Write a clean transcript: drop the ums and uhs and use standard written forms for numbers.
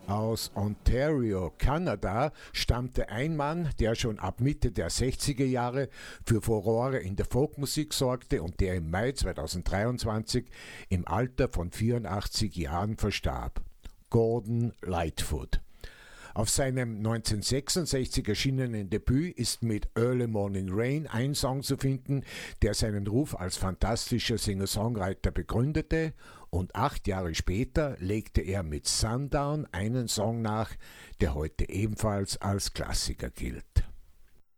Aus Ontario, Kanada, stammte ein Mann, der schon ab Mitte der 60er Jahre für Furore in der Folkmusik sorgte und der im Mai 2023 im Alter von 84 Jahren verstarb. Gordon Lightfoot. Auf seinem 1966 erschienenen Debüt ist mit Early Morning Rain ein Song zu finden, der seinen Ruf als fantastischer Singer-Songwriter begründete, und 8 Jahre später legte er mit Sundown einen Song nach, der heute ebenfalls als Klassiker gilt.